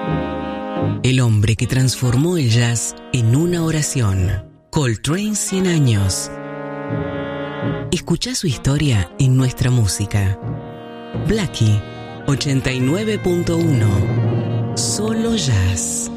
El hombre que transformó el jazz en una oración. Coltrane 100 años. Escuchá su historia en nuestra música. Blackie 89.1. Solo jazz.